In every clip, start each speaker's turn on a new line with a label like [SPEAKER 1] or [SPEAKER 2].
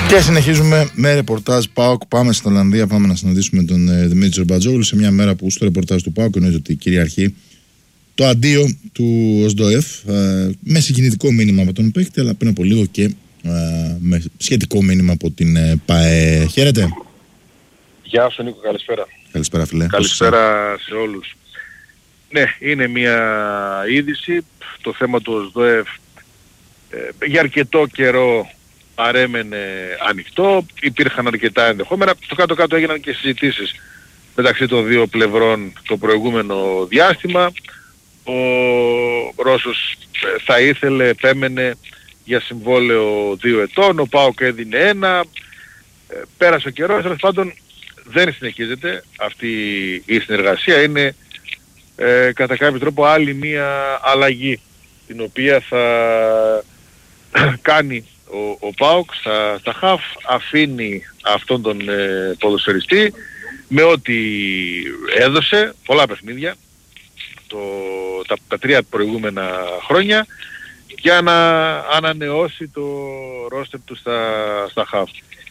[SPEAKER 1] Και συνεχίζουμε με ρεπορτάζ ΠΑΟΚ. Πάμε στην Ολλανδία, πάμε να συναντήσουμε τον Δημήτρη Τζορμπατζόγλου σε μια μέρα που στο ρεπορτάζ του ΠΑΟΚ εννοείται ότι κυριαρχεί το αντίο του ΟΣΔΟΕΦ με συγκινητικό μήνυμα από τον παίκτη, αλλά πριν από λίγο και με σχετικό μήνυμα από την ΠΑΕ. Χαίρετε.
[SPEAKER 2] Γεια σου Νίκο, καλησπέρα.
[SPEAKER 1] Καλησπέρα φίλε.
[SPEAKER 2] Καλησπέρα σε όλους. Ναι, είναι μια είδηση. Το θέμα του ΟΣΔΟΕΦ για αρκετό καιρό παρέμενε ανοιχτό, υπήρχαν αρκετά ενδεχόμενα. Στο κάτω-κάτω έγιναν και συζητήσεις μεταξύ των δύο πλευρών το προηγούμενο διάστημα. Ο Ρώσος θα ήθελε, επέμενε για συμβόλαιο 2 ετών, ο ΠΑΟΚ έδινε 1, πέρασε ο καιρός, τέλος πάντων δεν συνεχίζεται αυτή η συνεργασία, είναι κατά κάποιο τρόπο άλλη μία αλλαγή την οποία θα κάνει ο ΠΑΟΚ στα χαφ, αφήνει αυτόν τον ποδοσφαιριστή με ό,τι έδωσε, πολλά παιχνίδια τα 3 προηγούμενα χρόνια, για να ανανεώσει το ρόστερ του στα χαφ.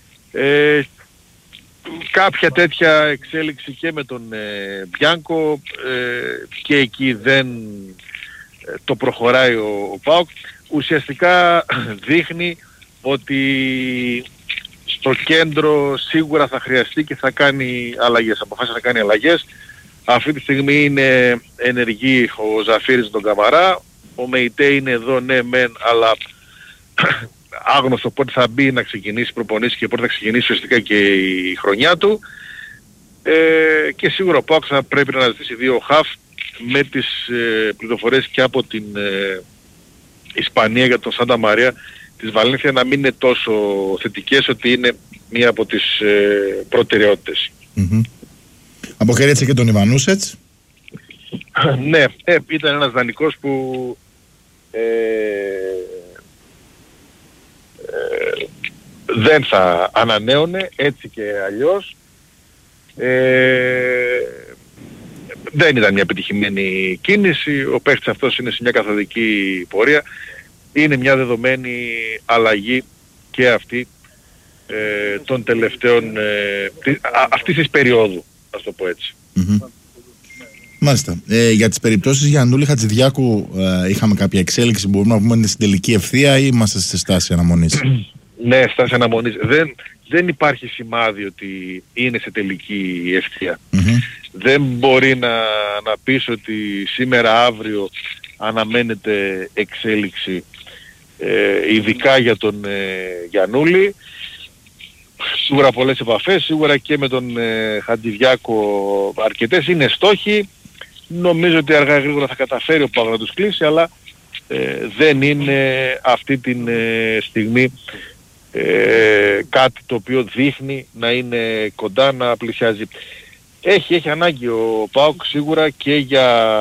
[SPEAKER 2] Κάποια τέτοια εξέλιξη και με τον Μπιάνκο, και εκεί δεν το προχωράει ο ΠΑΟΚ. Ουσιαστικά δείχνει ότι στο κέντρο σίγουρα θα χρειαστεί και θα κάνει αλλαγές. Αποφάσισε να κάνει αλλαγές. Αυτή τη στιγμή είναι ενεργή ο Ζαφύρης τον Καμαρά. Ο Μεϊτέ είναι εδώ, ναι μεν, αλλά άγνωστο πότε θα μπει να ξεκινήσει προπονήσεις και πότε θα ξεκινήσει ουσιαστικά και η χρονιά του. Και σίγουρα ο ΠΑΟΚ θα πρέπει να αναζητήσει 2 χαφ, με τις πληροφορίες και από την Ισπανία για τον Σάντα Μαρία της Βαλένθια να μην είναι τόσο θετικές, ότι είναι μία από τις προτεραιότητες.
[SPEAKER 1] Αποχαιρέτησε και τον Ιβανούσετς.
[SPEAKER 2] Ναι, ήταν ένας δανεικός που δεν θα ανανέωνε έτσι και αλλιώς. Δεν ήταν μια επιτυχημένη κίνηση, ο παίκτης αυτός είναι σε μια καθοδική πορεία, είναι μια δεδομένη αλλαγή και αυτή των τελευταίων, αυτής της περίοδου, ας το πω έτσι.
[SPEAKER 1] Μάλιστα. Για τις περιπτώσεις Γιαννούλη Χατζηδιάκου είχαμε κάποια εξέλιξη, μπορούμε να πούμε είναι στην τελική ευθεία ή είμαστε σε στάση αναμονής?
[SPEAKER 2] Ναι, στάση αναμονής. Δεν υπάρχει σημάδι ότι είναι σε τελική ευθεία. Δεν μπορεί να πεις ότι σήμερα αύριο αναμένεται εξέλιξη, ειδικά για τον Γιαννούλη. Σίγουρα πολλές επαφές, σίγουρα και με τον Χατζηδιάκο αρκετές είναι στόχοι. Νομίζω ότι αργά γρήγορα θα καταφέρει ο ΠΑΟΚ να τους κλείσει, αλλά δεν είναι αυτή την στιγμή κάτι το οποίο δείχνει να είναι κοντά, να πλησιάζει. Έχει ανάγκη ο ΠΑΟΚ σίγουρα και για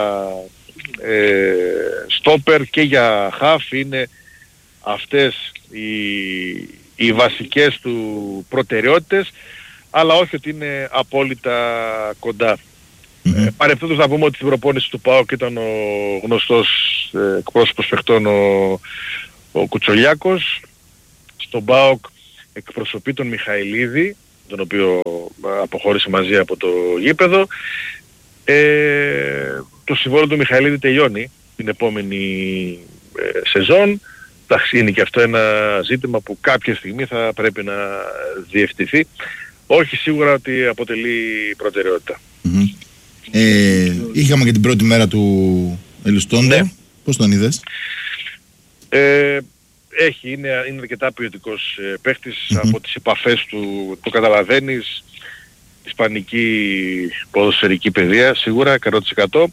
[SPEAKER 2] στόπερ και για χαφ. Είναι αυτές οι βασικές του προτεραιότητες, αλλά όχι ότι είναι απόλυτα κοντά. Παρεπτόντως να πούμε ότι στην προπόνηση του ΠΑΟΚ ήταν ο γνωστός εκπρόσωπος παιχτών ο Κουτσολιάκος. Στον ΠΑΟΚ εκπροσωπεί τον Μιχαηλίδη, τον οποίο αποχώρησε μαζί από το γήπεδο. Το συμβόλαιο του Μιχαηλίδη τελειώνει την επόμενη σεζόν. Εντάξει, είναι και αυτό ένα ζήτημα που κάποια στιγμή θα πρέπει να διευθυνθεί. Όχι σίγουρα ότι αποτελεί προτεραιότητα.
[SPEAKER 1] Είχαμε και την πρώτη μέρα του Ελουστόντα. Ναι. Πώς τον είδες?
[SPEAKER 2] Είναι αρκετά ποιοτικός παίχτης. Από τις επαφές του το καταλαβαίνεις. Ισπανική ποδοσφαιρική παιδεία, σίγουρα 100%.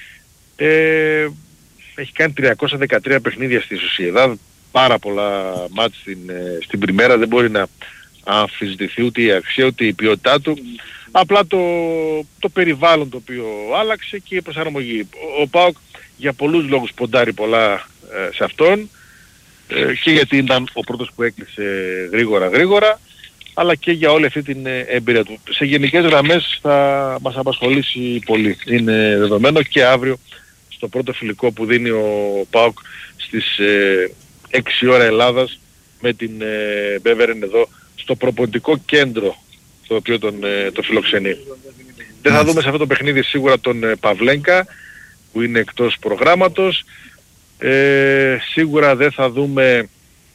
[SPEAKER 2] Έχει κάνει 313 παιχνίδια στη Σοσιεδάδ, πάρα πολλά μάτς στην πριμέρα, δεν μπορεί να αμφισβητηθεί ούτε η αξία ούτε η ποιότητά του. Απλά το περιβάλλον το οποίο άλλαξε και η προσαρμογή. Ο ΠΑΟΚ για πολλούς λόγους ποντάρει πολλά σε αυτόν, και γιατί ήταν ο πρώτος που έκλεισε γρήγορα, αλλά και για όλη αυτή την εμπειρία του. Σε γενικές γραμμές θα μας απασχολήσει πολύ. Είναι δεδομένο και αύριο στο πρώτο φιλικό που δίνει ο ΠΑΟΚ στις 6 ώρα Ελλάδας με την Μπέβερεν εδώ στο προπονητικό κέντρο το οποίο το φιλοξενεί. Δεν θα δούμε σε αυτό το παιχνίδι σίγουρα τον Παυλένκα που είναι εκτός προγράμματος. Σίγουρα δεν θα δούμε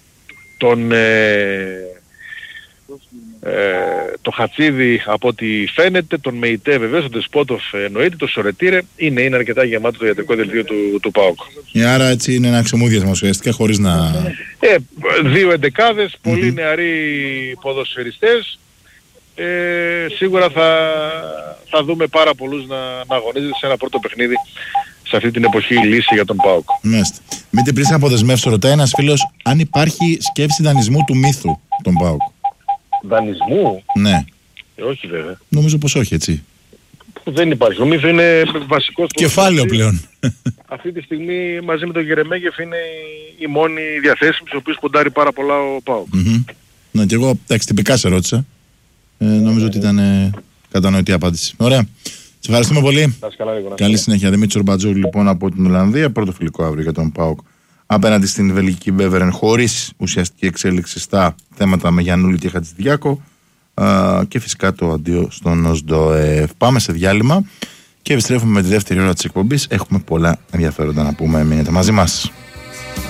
[SPEAKER 2] το Χατσίδη από ό,τι φαίνεται, τον Μεϊτέ βεβαίως, τον Τεσπότοφ εννοείται, το Σορετήρε, είναι αρκετά γεμάτο το ιατρικό δελτίο του ΠΑΟΚ.
[SPEAKER 1] Άρα έτσι είναι ένα ξεμούδιασμα ουσιαστικά χωρίς να...
[SPEAKER 2] Δύο εντεκάδες, πολύ νεαροί ποδοσφαιριστές. Σίγουρα θα δούμε πάρα πολλούς να αγωνίζονται σε ένα πρώτο παιχνίδι σε αυτή την εποχή λύση για τον ΠΑΟΚ.
[SPEAKER 1] Μήτε πριν αποδεσμεύσω, ρωτάει ένας φίλος αν υπάρχει σκέψη δανεισμού του Μύθου τον ΠΑΟΚ.
[SPEAKER 2] Δανεισμού?
[SPEAKER 1] Ναι.
[SPEAKER 2] Όχι βέβαια.
[SPEAKER 1] Νομίζω πως όχι, έτσι.
[SPEAKER 2] Δεν υπάρχει. Ο Μύθου είναι βασικός...
[SPEAKER 1] Κεφάλαιο πλέον.
[SPEAKER 2] Αυτή τη στιγμή μαζί με τον Γερεμέγεφ είναι η μόνη διαθέσιμη, στους οποίους ποντάρει πάρα πολλά ο ΠΑΟΚ.
[SPEAKER 1] Ναι, και εγώ τυπικά σε ρώτησα. Νομίζω ότι ήταν κατανοητή απάντηση. Ωραία. Σε ευχαριστούμε πολύ. Καλή συνέχεια. Δημήτρης Ορμπατζόγλου λοιπόν από την Ολλανδία. Πρώτο φιλικό αύριο για τον ΠΑΟΚ απέναντι στην βελγική Μπέβερεν, χωρίς ουσιαστική εξέλιξη στα θέματα με Γιαννούλη και Χατζηδιάκο. Και φυσικά το αντίο στον ΟΣΔΟΕΦ. Πάμε σε διάλειμμα και επιστρέφουμε με τη δεύτερη ώρα της εκπομπής. Έχουμε πολλά ενδιαφέροντα να πούμε. Μείνετε μαζί μας.